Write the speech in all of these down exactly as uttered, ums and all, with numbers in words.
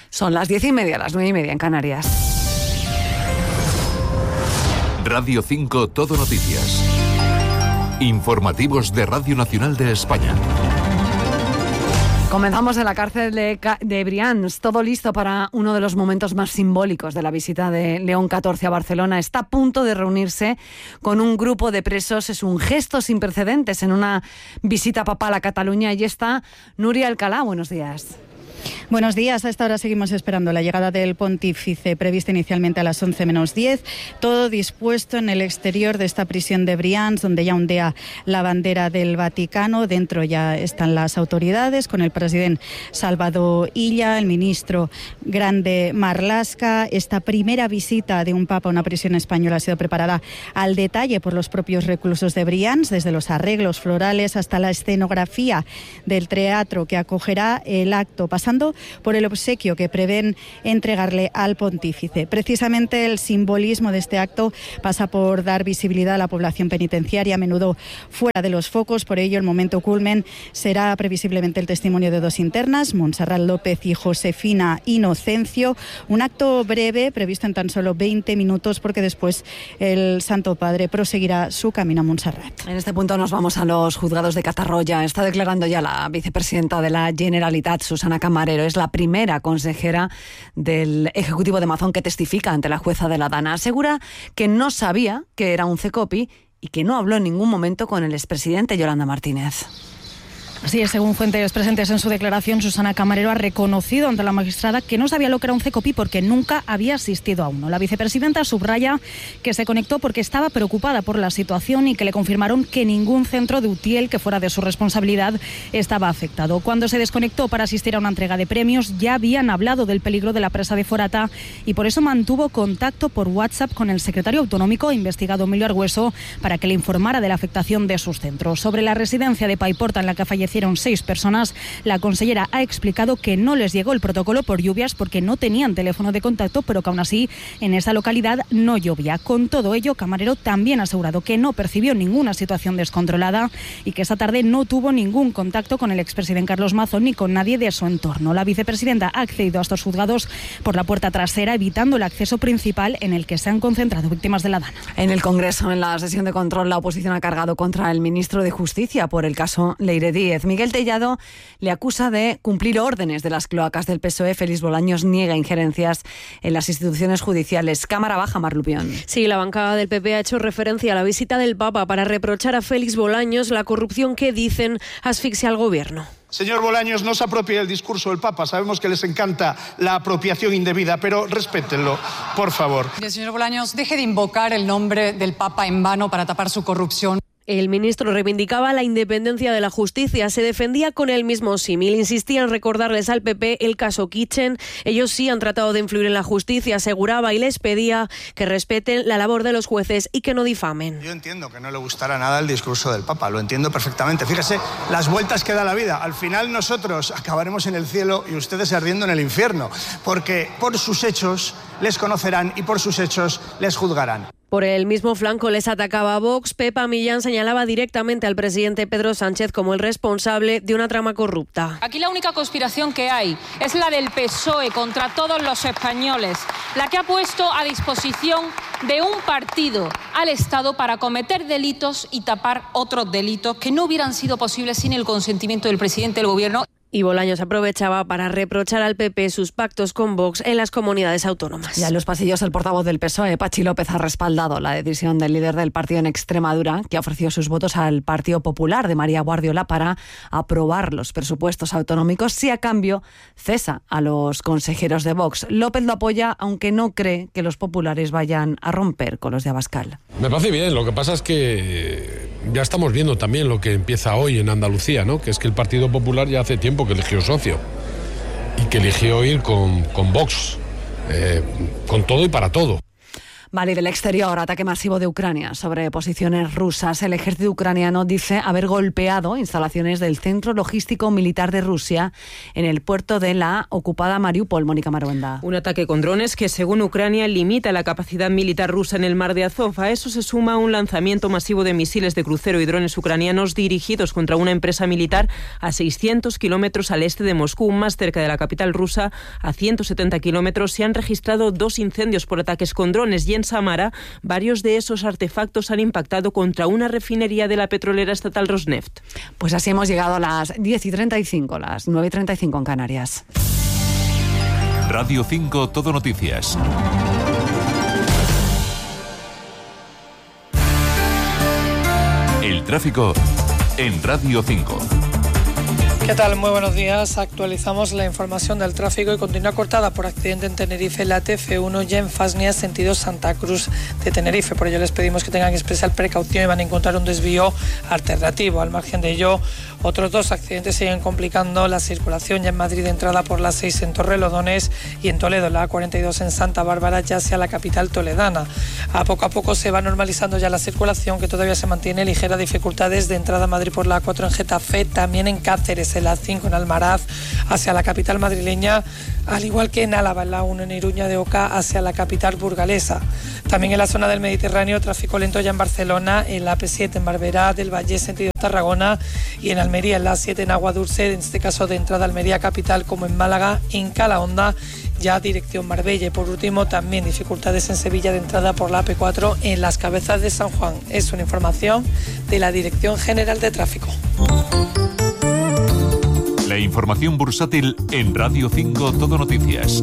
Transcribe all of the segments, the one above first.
Son las diez y media, las nueve y media en Canarias. Radio cinco Todo Noticias. Informativos de Radio Nacional de España. Comenzamos en la cárcel de, de Brians, todo listo para uno de los momentos más simbólicos de la visita de León catorce a Barcelona. Está a punto de reunirse con un grupo de presos. Es un gesto sin precedentes en una visita papal a Cataluña. Y está Nuria Alcalá. Buenos días. Buenos días. A esta hora seguimos esperando la llegada del pontífice, prevista inicialmente a las once menos diez. Todo dispuesto en el exterior de esta prisión de Brians, donde ya ondea la bandera del Vaticano. Dentro ya están las autoridades, con el presidente Salvador Illa, el ministro Grande Marlaska. Esta primera visita de un papa a una prisión española ha sido preparada al detalle por los propios reclusos de Brians, desde los arreglos florales hasta la escenografía del teatro que acogerá el acto, pasando por el obsequio que prevén entregarle al pontífice. Precisamente el simbolismo de este acto pasa por dar visibilidad a la población penitenciaria, a menudo fuera de los focos. Por ello, el momento culmen será previsiblemente el testimonio de dos internas, Montserrat López y Josefina Inocencio. Un acto breve, previsto en tan solo veinte minutos, porque después el Santo Padre proseguirá su camino a Montserrat. En este punto nos vamos a los juzgados de Catarroya. Está declarando ya la vicepresidenta de la Generalitat, Susana Camarero. Es la primera consejera del Ejecutivo de Mazón que testifica ante la jueza de la Dana. Asegura que no sabía que era un cecopi y que no habló en ningún momento con el expresidente Yolanda Martínez. Así es, según fuentes presentes en su declaración, Susana Camarero ha reconocido ante la magistrada que no sabía lo que era un cecopi porque nunca había asistido a uno. La vicepresidenta subraya que se conectó porque estaba preocupada por la situación y que le confirmaron que ningún centro de Utiel que fuera de su responsabilidad estaba afectado. Cuando se desconectó para asistir a una entrega de premios, ya habían hablado del peligro de la presa de Forata y por eso mantuvo contacto por WhatsApp con el secretario autonómico investigado Emilio Argüeso para que le informara de la afectación de sus centros. Sobre la residencia de Paiporta en la que falleció Hicieron seis personas, la consellera ha explicado que no les llegó el protocolo por lluvias porque no tenían teléfono de contacto, pero que aún así en esa localidad no llovía. Con todo ello, Camarero también ha asegurado que no percibió ninguna situación descontrolada y que esa tarde no tuvo ningún contacto con el expresidente Carlos Mazón ni con nadie de su entorno. La vicepresidenta ha accedido a estos juzgados por la puerta trasera, evitando el acceso principal en el que se han concentrado víctimas de la Dana. En el Congreso, en la sesión de control, la oposición ha cargado contra el ministro de Justicia por el caso Leire Díez. Miguel Tellado le acusa de cumplir órdenes de las cloacas del P S O E. Félix Bolaños niega injerencias en las instituciones judiciales. Cámara baja, Mar Lupión. Sí, la bancada del P P ha hecho referencia a la visita del Papa para reprochar a Félix Bolaños la corrupción que dicen asfixia al gobierno. Señor Bolaños, no se apropie del discurso del Papa. Sabemos que les encanta la apropiación indebida, pero respétenlo, por favor. Señor Bolaños, deje de invocar el nombre del Papa en vano para tapar su corrupción. El ministro reivindicaba la independencia de la justicia, se defendía con el mismo símil, insistía en recordarles al P P el caso Kitchen. Ellos sí han tratado de influir en la justicia, aseguraba y les pedía que respeten la labor de los jueces y que no difamen. Yo entiendo que no le gustará nada el discurso del Papa, lo entiendo perfectamente. Fíjese las vueltas que da la vida. Al final nosotros acabaremos en el cielo y ustedes ardiendo en el infierno, porque por sus hechos les conocerán y por sus hechos les juzgarán. Por el mismo flanco les atacaba Vox. Pepa Millán señalaba directamente al presidente Pedro Sánchez como el responsable de una trama corrupta. Aquí la única conspiración que hay es la del P S O E contra todos los españoles, la que ha puesto a disposición de un partido al Estado para cometer delitos y tapar otros delitos que no hubieran sido posibles sin el consentimiento del presidente del Gobierno. Y Bolaños aprovechaba para reprochar al P P sus pactos con Vox en las comunidades autónomas. Ya en los pasillos, el portavoz del P S O E, Pachi López, ha respaldado la decisión del líder del partido en Extremadura, que ofreció sus votos al Partido Popular de María Guardiola para aprobar los presupuestos autonómicos, si a cambio cesa a los consejeros de Vox. López lo apoya, aunque no cree que los populares vayan a romper con los de Abascal. Me parece bien, lo que pasa es que ya estamos viendo también lo que empieza hoy en Andalucía, ¿no? Que es que el Partido Popular ya hace tiempo que eligió socio y que eligió ir con, con Vox, eh, con todo y para todo. Vale, del exterior, ataque masivo de Ucrania sobre posiciones rusas. El ejército ucraniano dice haber golpeado instalaciones del Centro Logístico Militar de Rusia en el puerto de la ocupada Mariupol. Mónica Maruenda. Un ataque con drones que, según Ucrania, limita la capacidad militar rusa en el mar de Azov. A eso se suma un lanzamiento masivo de misiles de crucero y drones ucranianos dirigidos contra una empresa militar a seiscientos kilómetros al este de Moscú. Más cerca de la capital rusa, a ciento setenta kilómetros, se han registrado dos incendios por ataques con drones y en Samara, varios de esos artefactos han impactado contra una refinería de la petrolera estatal Rosneft. Pues así hemos llegado a las diez y treinta y cinco, las nueve y treinta y cinco en Canarias. Radio cinco Todo Noticias. El tráfico en Radio cinco. ¿Qué tal? Muy buenos días. Actualizamos la información del tráfico y continúa cortada por accidente en Tenerife la T F uno y en Fasnia, sentido Santa Cruz de Tenerife. Por ello les pedimos que tengan especial precaución y van a encontrar un desvío alternativo. Al margen de ello, otros dos accidentes siguen complicando la circulación ya en Madrid, de entrada por la seis en Torrelodones y en Toledo, la A cuarenta y dos en Santa Bárbara, ya hacia la capital toledana. A poco a poco se va normalizando ya la circulación, que todavía se mantiene ligera dificultades de entrada a Madrid por la A cuatro en Getafe, también en Cáceres, en la cinco en Almaraz hacia la capital madrileña, al igual que en Álava, en la uno en Iruña de Oca hacia la capital burgalesa. También en la zona del Mediterráneo, tráfico lento ya en Barcelona, en la A P siete en Barberá del Valle, sentido Tarragona, y en Almería, en la A siete en Agua Dulce, en este caso de entrada a Almería capital, como en Málaga, en Calahonda, ya dirección Marbella. Y por último, también dificultades en Sevilla de entrada por la A P cuatro en Las Cabezas de San Juan. Es una información de la Dirección General de Tráfico. La información bursátil en Radio cinco Todo Noticias.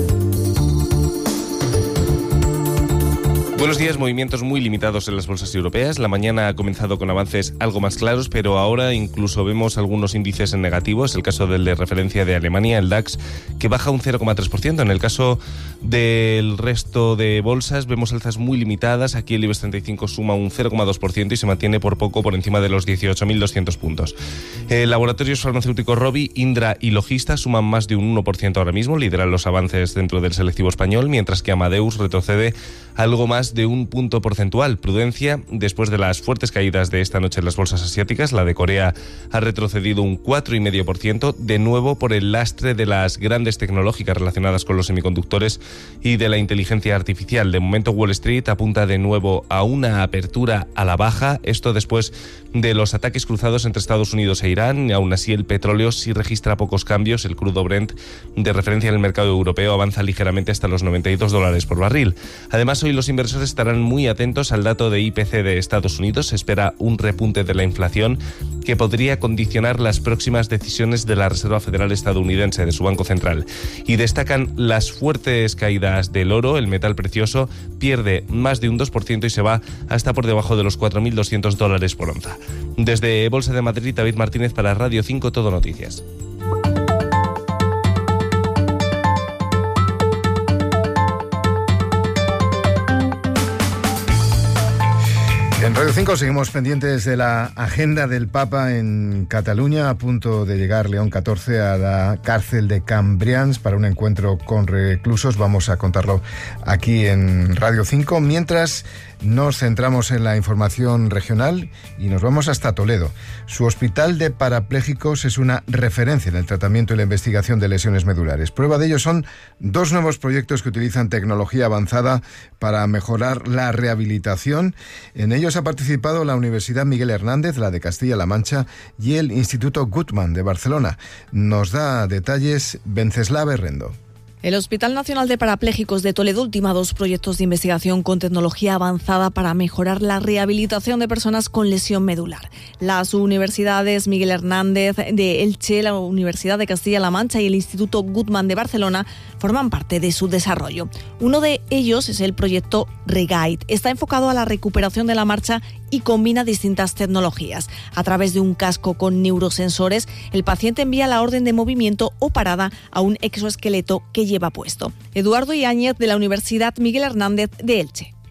Buenos días. Movimientos muy limitados en las bolsas europeas. La mañana ha comenzado con avances algo más claros, pero ahora incluso vemos algunos índices en negativo. Es el caso del de referencia de Alemania, el DAX, que baja un cero coma tres por ciento. En el caso del resto de bolsas vemos alzas muy limitadas. Aquí el IBEX treinta y cinco suma un cero coma dos por ciento y se mantiene por poco por encima de los dieciocho mil doscientos puntos. Eh, laboratorios farmacéuticos Rovi, Indra y Logista suman más de un uno por ciento ahora mismo. Lideran los avances dentro del selectivo español, mientras que Amadeus retrocede algo más de un punto porcentual. Prudencia, después de las fuertes caídas de esta noche en las bolsas asiáticas, la de Corea ha retrocedido un cuatro coma cinco por ciento, de nuevo por el lastre de las grandes tecnológicas relacionadas con los semiconductores y de la inteligencia artificial. De momento, Wall Street apunta de nuevo a una apertura a la baja, esto después de los ataques cruzados entre Estados Unidos e Irán. Aún así, el petróleo sí registra pocos cambios. El crudo Brent, de referencia en el mercado europeo, avanza ligeramente hasta los noventa y dos dólares por barril. Además, hoy los inversores estarán muy atentos al dato de I P C de Estados Unidos. Se espera un repunte de la inflación que podría condicionar las próximas decisiones de la Reserva Federal estadounidense, de su Banco Central. Y destacan las fuertes caídas del oro. El metal precioso pierde más de un dos por ciento y se va hasta por debajo de los cuatro mil doscientos dólares por onza. Desde Bolsa de Madrid, David Martínez para Radio cinco Todo Noticias. En Radio cinco seguimos pendientes de la agenda del Papa en Cataluña, a punto de llegar León catorce a la cárcel de Cambrians para un encuentro con reclusos. Vamos a contarlo aquí en Radio cinco, mientras nos centramos en la información regional y nos vamos hasta Toledo. Su hospital de parapléjicos es una referencia en el tratamiento y la investigación de lesiones medulares. Prueba de ello son dos nuevos proyectos que utilizan tecnología avanzada para mejorar la rehabilitación. En ellos ha participado la Universidad Miguel Hernández, la de Castilla-La Mancha, y el Instituto Guttmann de Barcelona. Nos da detalles Venceslava Herrendo. El Hospital Nacional de Parapléjicos de Toledo ultima dos proyectos de investigación con tecnología avanzada para mejorar la rehabilitación de personas con lesión medular. Las universidades Miguel Hernández de Elche, la Universidad de Castilla-La Mancha y el Instituto Guttmann de Barcelona forman parte de su desarrollo. Uno de ellos es el proyecto Reguide. Está enfocado a la recuperación de la marcha y combina distintas tecnologías. A través de un casco con neurosensores, el paciente envía la orden de movimiento o parada a un exoesqueleto que lleva puesto. Eduardo Yáñez, de la Universidad Miguel Hernández de Elche.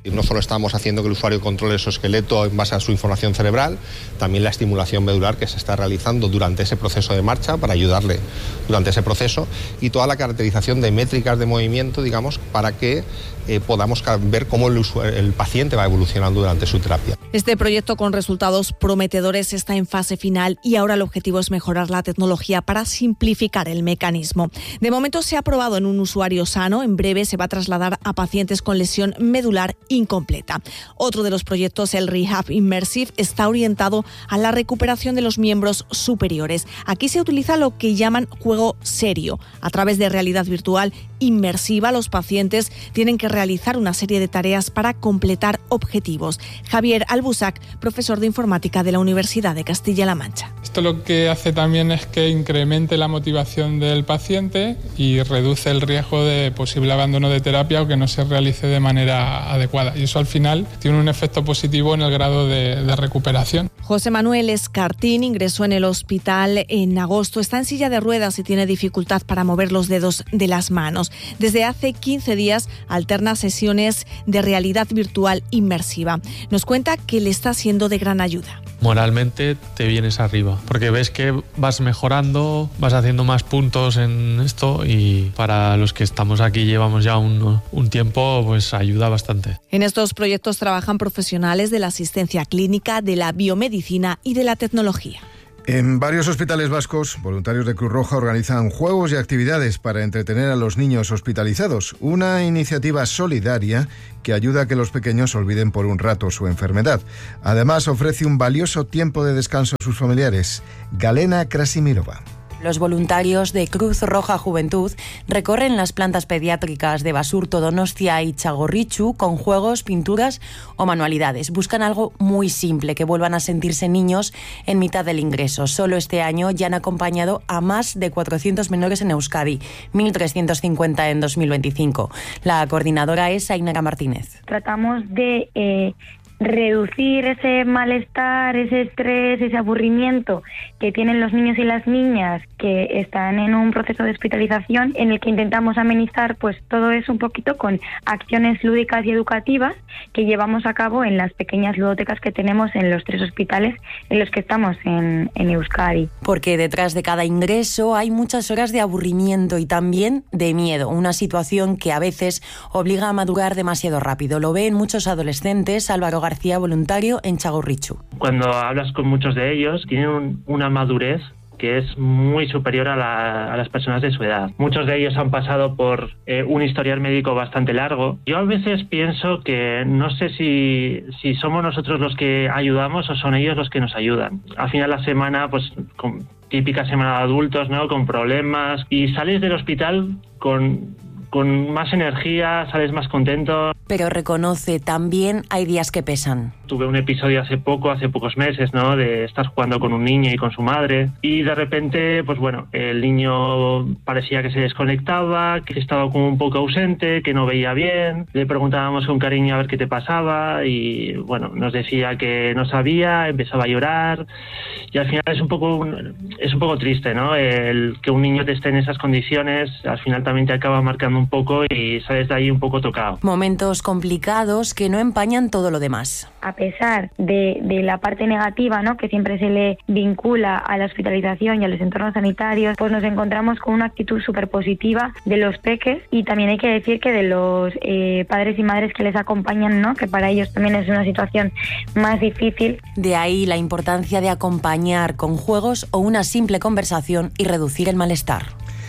Y no solo estamos haciendo que el usuario controle su esqueleto en base a su información cerebral, también la estimulación medular que se está realizando durante ese proceso de marcha para ayudarle durante ese proceso y toda la caracterización de métricas de movimiento, digamos, para que eh, podamos ver cómo el, usuario, el paciente va evolucionando durante su terapia. Este proyecto con resultados prometedores está en fase final y ahora el objetivo es mejorar la tecnología para simplificar el mecanismo. De momento se ha probado en un usuario sano, en breve se va a trasladar a pacientes con lesión medular incompleta. Otro de los proyectos, el Rehab Immersive, está orientado a la recuperación de los miembros superiores. Aquí se utiliza lo que llaman juego serio. A través de realidad virtual inmersiva, los pacientes tienen que realizar una serie de tareas para completar objetivos. Javier Albusac, profesor de informática de la Universidad de Castilla-La Mancha. Esto lo que hace también es que incremente la motivación del paciente y reduce el riesgo de posible abandono de terapia o que no se realice de manera adecuada. Y eso al final tiene un efecto positivo en el grado de, de recuperación. José Manuel Escartín ingresó en el hospital en agosto. Está en silla de ruedas y tiene dificultad para mover los dedos de las manos. Desde hace quince días alterna sesiones de realidad virtual inmersiva. Nos cuenta que le está siendo de gran ayuda. Moralmente te vienes arriba, porque ves que vas mejorando, vas haciendo más puntos en esto y para los que estamos aquí llevamos ya un, un tiempo, pues ayuda bastante. En estos proyectos trabajan profesionales de la asistencia clínica, de la biomedicina y de la tecnología. En varios hospitales vascos, voluntarios de Cruz Roja organizan juegos y actividades para entretener a los niños hospitalizados. Una iniciativa solidaria que ayuda a que los pequeños olviden por un rato su enfermedad. Además, ofrece un valioso tiempo de descanso a sus familiares. Galena Krasimirova. Los voluntarios de Cruz Roja Juventud recorren las plantas pediátricas de Basurto, Donostia y Txagorritxu con juegos, pinturas o manualidades. Buscan algo muy simple, que vuelvan a sentirse niños en mitad del ingreso. Solo este año ya han acompañado a más de cuatrocientos menores en Euskadi, mil trescientos cincuenta en dos mil veinticinco. La coordinadora es Ainara Martínez. Tratamos de Eh... reducir ese malestar, ese estrés, ese aburrimiento que tienen los niños y las niñas que están en un proceso de hospitalización, en el que intentamos amenizar pues todo eso un poquito con acciones lúdicas y educativas que llevamos a cabo en las pequeñas ludotecas que tenemos en los tres hospitales en los que estamos en, en Euskadi. Porque detrás de cada ingreso hay muchas horas de aburrimiento y también de miedo, una situación que a veces obliga a madurar demasiado rápido. Lo ven muchos adolescentes. Álvaro García, voluntario en Txagorritxu. Cuando hablas con muchos de ellos, tienen un, una madurez que es muy superior a, la, a las personas de su edad. Muchos de ellos han pasado por eh, un historial médico bastante largo. Yo a veces pienso que no sé si, si somos nosotros los que ayudamos o son ellos los que nos ayudan. Al final de la semana, pues con típica semana de adultos, ¿no? Con problemas, y sales del hospital con... con más energía, sales más contento. Pero reconoce, también hay días que pesan. Tuve un episodio hace poco, hace pocos meses, ¿no? De estar jugando con un niño y con su madre. Y de repente, pues bueno, el niño parecía que se desconectaba, que estaba como un poco ausente, que no veía bien. Le preguntábamos con cariño a ver qué te pasaba y, bueno, nos decía que no sabía, empezaba a llorar. Y al final es un poco, es un poco triste, ¿no? El que un niño te esté en esas condiciones, al final también te acaba marcando un poco y sales de ahí un poco tocado. Momentos complicados que no empañan todo lo demás. A pesar de, de la parte negativa, ¿no? Que siempre se le vincula a la hospitalización y a los entornos sanitarios, pues nos encontramos con una actitud súper positiva de los peques, y también hay que decir que de los eh, padres y madres que les acompañan, ¿no? Que para ellos también es una situación más difícil. De ahí la importancia de acompañar con juegos o una simple conversación y reducir el malestar.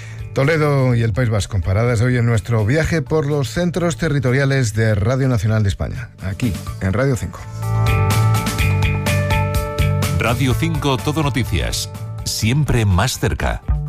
Toledo y el País Vasco, paradas hoy en nuestro viaje por los centros territoriales de Radio Nacional de España, aquí en Radio cinco. Radio cinco Todo Noticias, siempre más cerca.